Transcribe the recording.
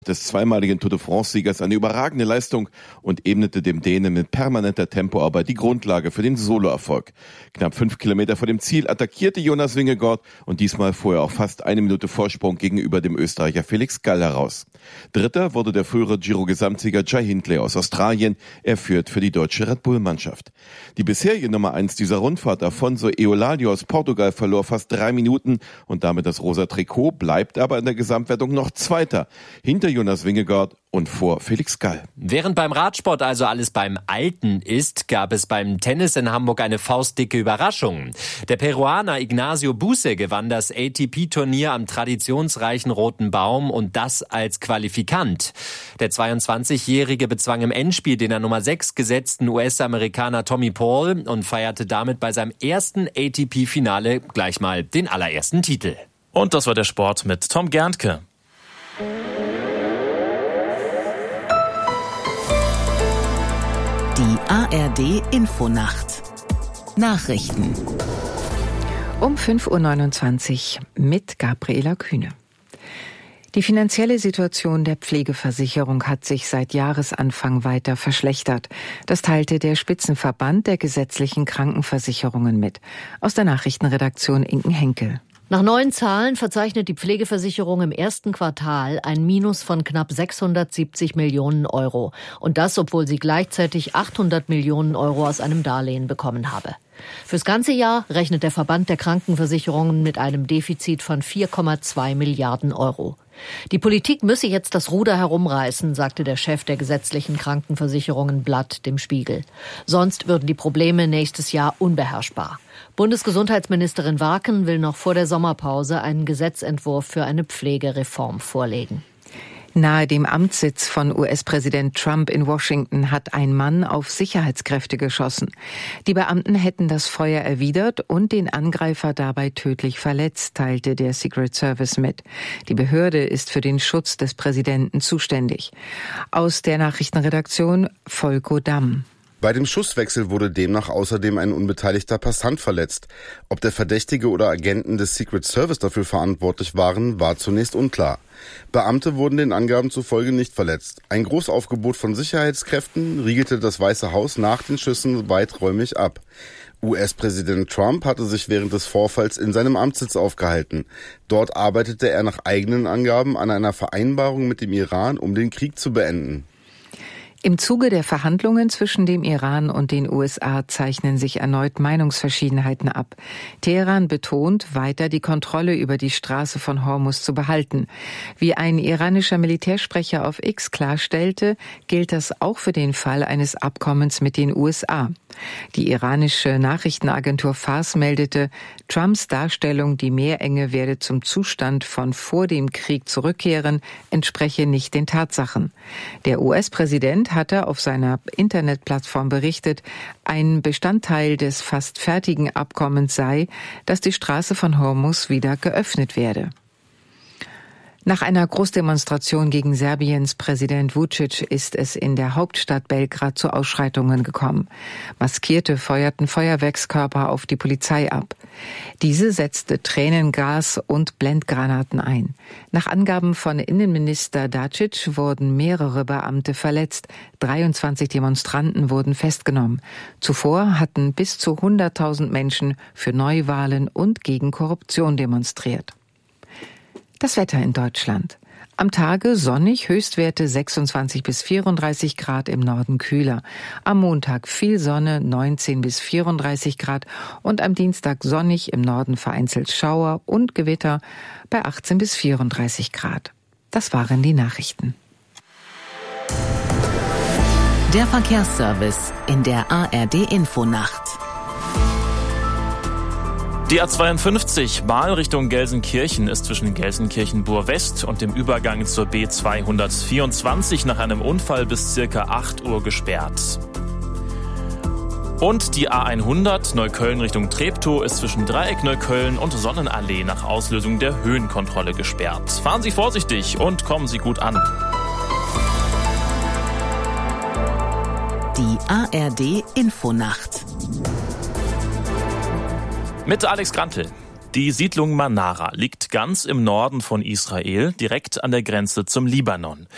des zweimaligen Tour de France-Siegers eine überragende Leistung und ebnete dem Dänen mit permanenter Tempoarbeit die Grundlage für den Soloerfolg. Knapp 5 Kilometer vor dem Ziel attackierte Jonas Vingegaard und diesmal fuhr er auch fast 1 Minute Vorsprung gegenüber dem Österreicher Felix Gall heraus. Dritter wurde der frühere Giro-Gesamtsieger Jai Hindley aus Australien. Er führt für die deutsche Red Bull-Mannschaft. Die bisherige Nummer 1 dieser Rundfahrt, Afonso Eulalia aus Portugal, verlor fast 3 Minuten und damit das rosa Trikot, bleibt aber in der Gesamtwertung noch Zweiter. Hinter Jonas Vingegaard und vor Felix Gall. Während beim Radsport also alles beim Alten ist, gab es beim Tennis in Hamburg eine faustdicke Überraschung. Der Peruaner Ignacio Buse gewann das ATP-Turnier am traditionsreichen Roten Baum und das als Qualifikant. Der 22-Jährige bezwang im Endspiel den an Nummer 6 gesetzten US-Amerikaner Tommy Paul und feierte damit bei seinem ersten ATP-Finale gleich mal den allerersten Titel. Und das war der Sport mit Tom Gerntke. Die ARD-Infonacht. Nachrichten. Um 5.29 Uhr mit Gabriela Kühne. Die finanzielle Situation der Pflegeversicherung hat sich seit Jahresanfang weiter verschlechtert. Das teilte der Spitzenverband der gesetzlichen Krankenversicherungen mit. Aus der Nachrichtenredaktion Inken Henkel. Nach neuen Zahlen verzeichnet die Pflegeversicherung im ersten Quartal ein Minus von knapp 670 Millionen Euro. Und das, obwohl sie gleichzeitig 800 Millionen Euro aus einem Darlehen bekommen habe. Fürs ganze Jahr rechnet der Verband der Krankenversicherungen mit einem Defizit von 4,2 Milliarden Euro. Die Politik müsse jetzt das Ruder herumreißen, sagte der Chef der gesetzlichen Krankenversicherungen Blatt dem Spiegel. Sonst würden die Probleme nächstes Jahr unbeherrschbar. Bundesgesundheitsministerin Warken will noch vor der Sommerpause einen Gesetzentwurf für eine Pflegereform vorlegen. Nahe dem Amtssitz von US-Präsident Trump in Washington hat ein Mann auf Sicherheitskräfte geschossen. Die Beamten hätten das Feuer erwidert und den Angreifer dabei tödlich verletzt, teilte der Secret Service mit. Die Behörde ist für den Schutz des Präsidenten zuständig. Aus der Nachrichtenredaktion Volko Damm. Bei dem Schusswechsel wurde demnach außerdem ein unbeteiligter Passant verletzt. Ob der Verdächtige oder Agenten des Secret Service dafür verantwortlich waren, war zunächst unklar. Beamte wurden den Angaben zufolge nicht verletzt. Ein Großaufgebot von Sicherheitskräften riegelte das Weiße Haus nach den Schüssen weiträumig ab. US-Präsident Trump hatte sich während des Vorfalls in seinem Amtssitz aufgehalten. Dort arbeitete er nach eigenen Angaben an einer Vereinbarung mit dem Iran, um den Krieg zu beenden. Im Zuge der Verhandlungen zwischen dem Iran und den USA zeichnen sich erneut Meinungsverschiedenheiten ab. Teheran betont, weiter die Kontrolle über die Straße von Hormuz zu behalten. Wie ein iranischer Militärsprecher auf X klarstellte, gilt das auch für den Fall eines Abkommens mit den USA. Die iranische Nachrichtenagentur Fars meldete, Trumps Darstellung, die Meerenge werde zum Zustand von vor dem Krieg zurückkehren, entspreche nicht den Tatsachen. Der US-Präsident hatte auf seiner Internetplattform berichtet, ein Bestandteil des fast fertigen Abkommens sei, dass die Straße von Hormuz wieder geöffnet werde. Nach einer Großdemonstration gegen Serbiens Präsident Vučić ist es in der Hauptstadt Belgrad zu Ausschreitungen gekommen. Maskierte feuerten Feuerwerkskörper auf die Polizei ab. Diese setzte Tränengas und Blendgranaten ein. Nach Angaben von Innenminister Dačić wurden mehrere Beamte verletzt. 23 Demonstranten wurden festgenommen. Zuvor hatten bis zu 100.000 Menschen für Neuwahlen und gegen Korruption demonstriert. Das Wetter in Deutschland. Am Tage sonnig, Höchstwerte 26 bis 34 Grad, im Norden kühler. Am Montag viel Sonne, 19 bis 34 Grad und am Dienstag sonnig, im Norden vereinzelt Schauer und Gewitter bei 18 bis 34 Grad. Das waren die Nachrichten. Der Verkehrsservice in der ARD-Infonacht. Die A52 Baal Richtung Gelsenkirchen ist zwischen Gelsenkirchen-Bur-West und dem Übergang zur B224 nach einem Unfall bis ca. 8 Uhr gesperrt. Und die A100 Neukölln Richtung Treptow ist zwischen Dreieck Neukölln und Sonnenallee nach Auslösung der Höhenkontrolle gesperrt. Fahren Sie vorsichtig und kommen Sie gut an. Die ARD-Infonacht. Mit Alex Grantel. Die Siedlung Manara liegt ganz im Norden von Israel, direkt an der Grenze zum Libanon.